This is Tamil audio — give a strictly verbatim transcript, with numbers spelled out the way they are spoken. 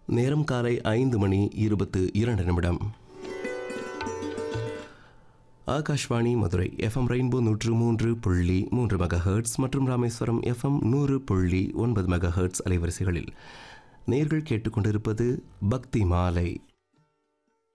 நேரம் காலை ஐந்து மணி இருபத்து இரண்டு நிமிடம். ஆகாஷ்வாணி மதுரை எஃப்எம் ரெயின்போ நூற்று மூன்று புள்ளி மூன்று மெகா ஹெர்ட்ஸ் மற்றும் ராமேஸ்வரம் எஃப்எம் நூறு புள்ளி ஒன்பது மெகா ஹெர்ட்ஸ் அலைவரிசைகளில் நேர்கள் கேட்டுக்கொண்டிருப்பது பக்தி மாலை.